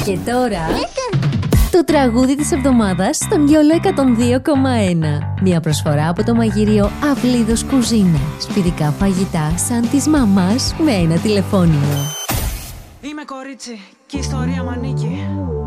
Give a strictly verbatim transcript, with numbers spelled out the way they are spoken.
Και τώρα το τραγούδι της εβδομάδας στον Γιόλο εκατόν δύο κόμμα ένα. Μια προσφορά από το μαγείριο Αυλίδος Κουζίνα. Σπιτικά φαγητά σαν της μαμάς με ένα τηλεφώνημα. Είμαι κορίτσι και η ιστορία μ' ανήκει.